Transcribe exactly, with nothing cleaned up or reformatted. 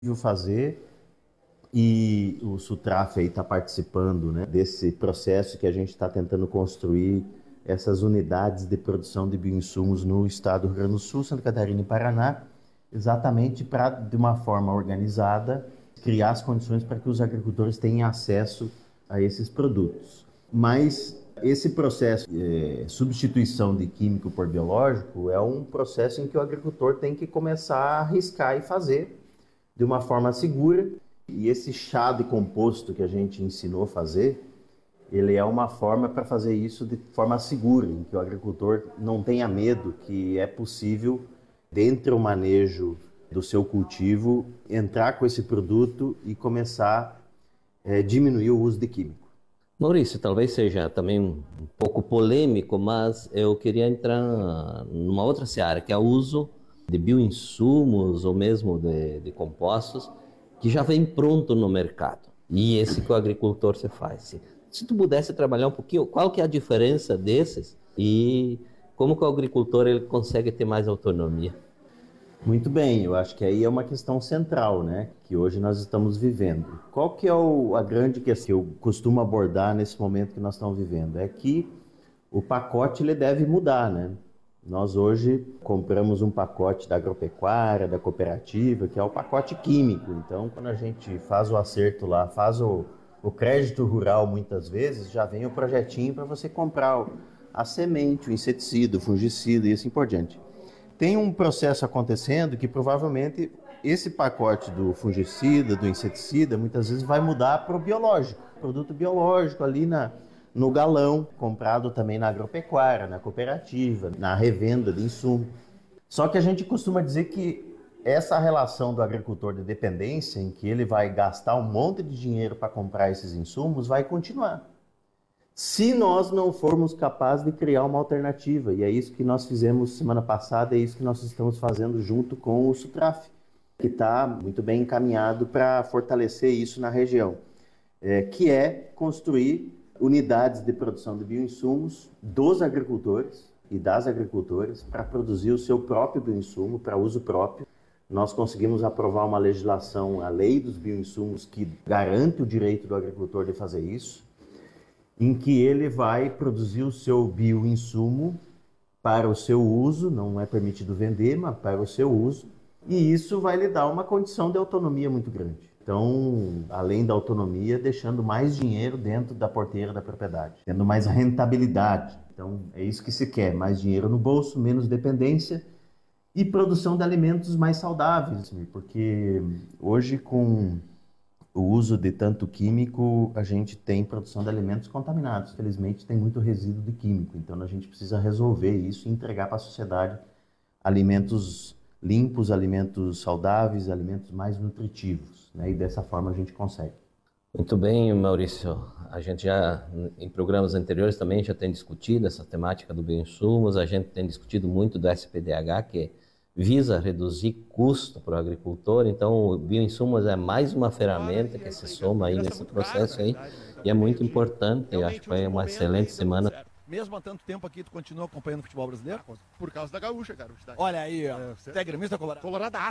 fazer e o Sutraf aí está participando, né, desse processo que a gente está tentando construir essas unidades de produção de bioinsumos no estado do Rio Grande do Sul, Santa Catarina e Paraná, exatamente para, de uma forma organizada, criar as condições para que os agricultores tenham acesso a esses produtos. Mas esse processo de substituição de químico por biológico é um processo em que o agricultor tem que começar a arriscar e fazer de uma forma segura. E esse chá de composto que a gente ensinou a fazer, ele é uma forma para fazer isso de forma segura, em que o agricultor não tenha medo que é possível, dentro do manejo do seu cultivo, entrar com esse produto e começar a é, diminuir o uso de químico. Maurício, talvez seja também um pouco polêmico, mas eu queria entrar numa outra seara, que é o uso de bioinsumos ou mesmo de, de compostos que já vem pronto no mercado. E esse que o agricultor se faz. Se tu pudesse trabalhar um pouquinho, qual que é a diferença desses e como que o agricultor ele consegue ter mais autonomia? Muito bem, eu acho que aí é uma questão central, né, que hoje nós estamos vivendo. Qual que é o, a grande questão que eu costumo abordar nesse momento que nós estamos vivendo? É que o pacote ele deve mudar, né? Nós hoje compramos um pacote da agropecuária, da cooperativa, que é o pacote químico. Então, quando a gente faz o acerto lá, faz o, o crédito rural, muitas vezes, já vem o projetinho para você comprar a semente, o inseticida, o fungicida e assim por diante. Tem um processo acontecendo que provavelmente esse pacote do fungicida, do inseticida, muitas vezes vai mudar para o biológico, produto biológico ali na... no galão, comprado também na agropecuária, na cooperativa, na revenda de insumo. Só que a gente costuma dizer que essa relação do agricultor de dependência, em que ele vai gastar um monte de dinheiro para comprar esses insumos, vai continuar. Se nós não formos capazes de criar uma alternativa, e é isso que nós fizemos semana passada, é isso que nós estamos fazendo junto com o Sutraf, que está muito bem encaminhado para fortalecer isso na região, é, que é construir unidades de produção de bioinsumos dos agricultores e das agricultoras para produzir o seu próprio bioinsumo para uso próprio. Nós conseguimos aprovar uma legislação, a lei dos bioinsumos, que garante o direito do agricultor de fazer isso, em que ele vai produzir o seu bioinsumo para o seu uso, não é permitido vender, mas para o seu uso, e isso vai lhe dar uma condição de autonomia muito grande. Então, além da autonomia, deixando mais dinheiro dentro da porteira da propriedade, tendo mais rentabilidade. Então, é isso que se quer, mais dinheiro no bolso, menos dependência e produção de alimentos mais saudáveis, porque hoje, com o uso de tanto químico, a gente tem produção de alimentos contaminados. Felizmente, tem muito resíduo de químico, então a gente precisa resolver isso e entregar para a sociedade alimentos limpos, alimentos saudáveis, alimentos mais nutritivos, né? E dessa forma a gente consegue. Muito bem, Maurício. A gente já, em programas anteriores também já tem discutido essa temática do bioinsumos, a gente tem discutido muito do S P D H, que visa reduzir custo para o agricultor, então o bioinsumos é mais uma ferramenta que se soma aí nesse processo aí, e é muito importante. Eu acho que foi uma excelente semana. Mesmo há tanto tempo aqui, tu continua acompanhando o futebol brasileiro? Por causa da gaúcha, cara. Olha aí, ó. Você é gremista colorado? Coloradaço.